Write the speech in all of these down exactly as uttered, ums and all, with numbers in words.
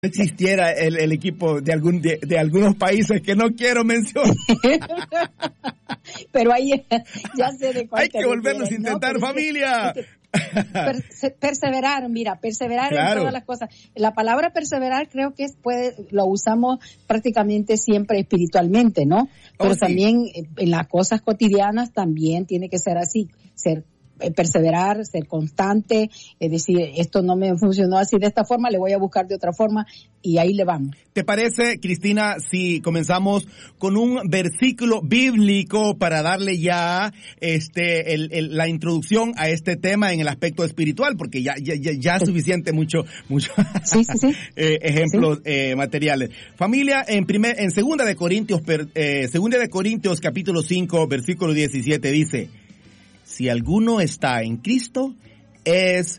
existiera el, el equipo de algún de, de algunos países que no quiero mencionar. Pero ahí ya sé de cuál. Hay que volverlos a intentar, no, familia. Es que, es que perse, perseverar, mira, perseverar claro. en todas las cosas. La palabra perseverar creo que es, puede, lo usamos prácticamente siempre espiritualmente, ¿no? Pero oh, sí. también en las cosas cotidianas también tiene que ser así, ser perseverar, ser constante, es decir, esto no me funcionó así de esta forma, le voy a buscar de otra forma y ahí le vamos. ¿Te parece, Cristina, si comenzamos con un versículo bíblico para darle ya este el, el, la introducción a este tema en el aspecto espiritual? Porque ya ya ya, ya sí. suficiente mucho mucho sí, sí, sí. eh, ejemplos sí. eh, materiales. Familia, en primer en segunda de Corintios eh, segunda de Corintios capítulo cinco versículo diecisiete dice: si alguno está en Cristo, es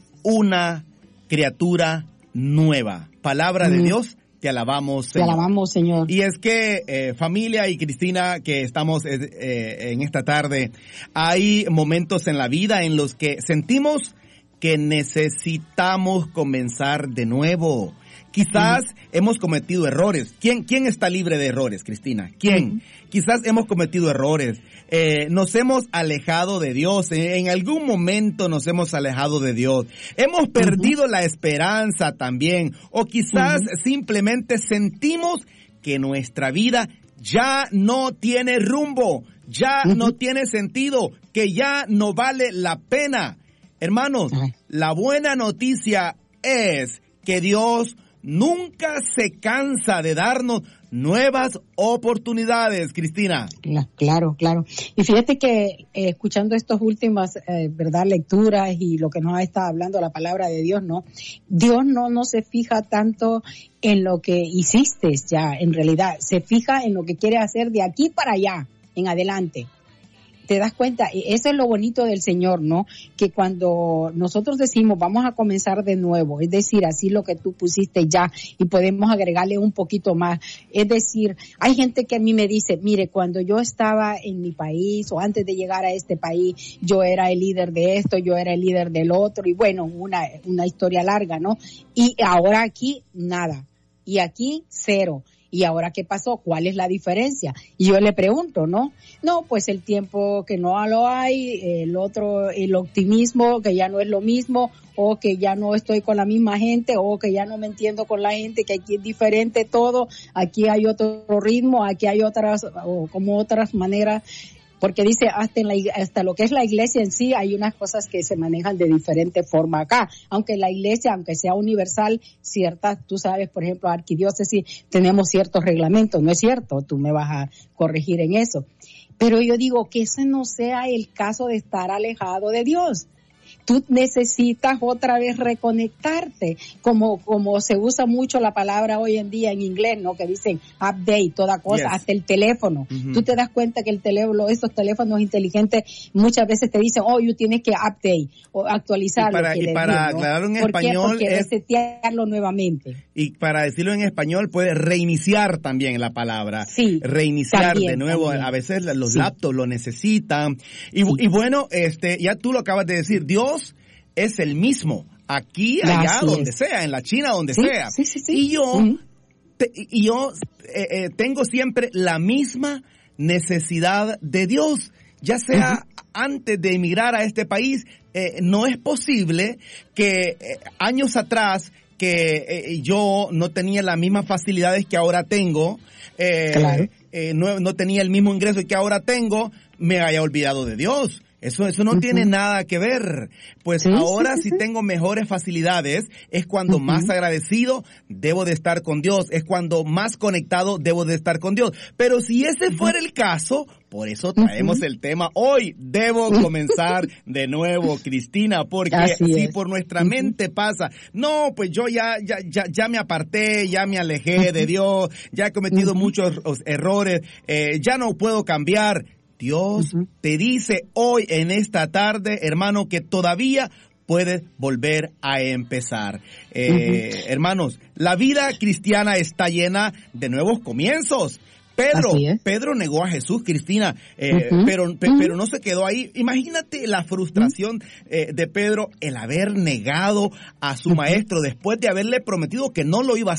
una criatura nueva. Palabra mm. de Dios, te alabamos, Señor. Te alabamos, Señor. Y es que, eh, familia y Cristina, que estamos eh, eh, en esta tarde, hay momentos en la vida en los que sentimos que necesitamos comenzar de nuevo. Quizás mm. hemos cometido errores. ¿Quién, quién está libre de errores, Cristina? ¿Quién? Mm. Quizás hemos cometido errores. Eh, nos hemos alejado de Dios. En, en algún momento nos hemos alejado de Dios. Hemos perdido uh-huh. la esperanza también. O quizás uh-huh. simplemente sentimos que nuestra vida ya no tiene rumbo, ya uh-huh. no tiene sentido, que ya no vale la pena. Hermanos, uh-huh. la buena noticia es que Dios nunca se cansa de darnos nuevas oportunidades, Cristina. Claro, claro. Y fíjate que eh, escuchando estas últimas, eh, verdad, lecturas y lo que nos ha estado hablando la palabra de Dios, ¿no? Dios no, no se fija tanto en lo que hiciste ya, en realidad. Se fija en lo que quiere hacer de aquí para allá, en adelante. Te das cuenta, eso es lo bonito del Señor, ¿no? Que cuando nosotros decimos vamos a comenzar de nuevo, es decir, así lo que tú pusiste ya y podemos agregarle un poquito más, es decir, hay gente que a mí me dice, mire, cuando yo estaba en mi país o antes de llegar a este país, yo era el líder de esto, yo era el líder del otro y bueno, una, una historia larga, ¿no? Y ahora aquí nada, y aquí cero. ¿Y ahora qué pasó? ¿Cuál es la diferencia? Y yo le pregunto, ¿no? No, pues el tiempo que no lo hay, el otro, el optimismo, que ya no es lo mismo, o que ya no estoy con la misma gente, o que ya no me entiendo con la gente, que aquí es diferente todo, aquí hay otro ritmo, aquí hay otras, o como otras maneras. Porque dice, hasta en la, hasta lo que es la iglesia en sí, hay unas cosas que se manejan de diferente forma acá. Aunque la iglesia, aunque sea universal, ciertas, tú sabes, por ejemplo, arquidiócesis, tenemos ciertos reglamentos, ¿no es cierto? Tú me vas a corregir en eso. Pero yo digo que ese no sea el caso de estar alejado de Dios. Tú necesitas otra vez reconectarte, como como se usa mucho la palabra hoy en día en inglés, ¿no? Que dicen update, toda cosa, yes. hasta el teléfono. Uh-huh. Tú te das cuenta que el teléfono, estos teléfonos inteligentes muchas veces te dicen, oh, you tienes que update o actualizarlo. Y para, y para decir, aclararlo ¿no? en ¿Por español qué? Porque es resetearlo nuevamente. Y para decirlo en español puede reiniciar también la palabra. Sí. Reiniciar también, de nuevo. También. A veces los sí. laptops lo necesitan. Y, sí. y bueno, este, ya tú lo acabas de decir, Dios es el mismo, aquí, allá, Así donde es. sea, en la China, donde sí, sea. Sí, sí, sí. Y yo, uh-huh. te, y yo eh, eh, tengo siempre la misma necesidad de Dios, ya sea uh-huh. antes de emigrar a este país. Eh, no es posible que eh, años atrás que eh, yo no tenía las mismas facilidades que ahora tengo, eh, claro. eh, no, no tenía el mismo ingreso que ahora tengo, me haya olvidado de Dios. Eso, eso no uh-huh. tiene nada que ver. Pues sí, ahora sí, sí, sí tengo mejores facilidades, es cuando uh-huh. más agradecido debo de estar con Dios, es cuando más conectado debo de estar con Dios. Pero si ese uh-huh. fuera el caso, por eso traemos uh-huh. el tema hoy. Debo comenzar de nuevo, Cristina, porque Así si es. por nuestra uh-huh. mente pasa, no, pues yo ya, ya, ya, ya me aparté, ya me alejé uh-huh. de Dios, ya he cometido uh-huh. muchos errores, eh, ya no puedo cambiar. Dios uh-huh. te dice hoy en esta tarde, hermano, que todavía puedes volver a empezar. Eh, uh-huh. Hermanos, la vida cristiana está llena de nuevos comienzos, Pedro, Pedro negó a Jesús, Cristina, eh, uh-huh. pero, pe, uh-huh. pero no se quedó ahí. Imagínate la frustración eh, de Pedro, el haber negado a su uh-huh. maestro después de haberle prometido que no lo iba a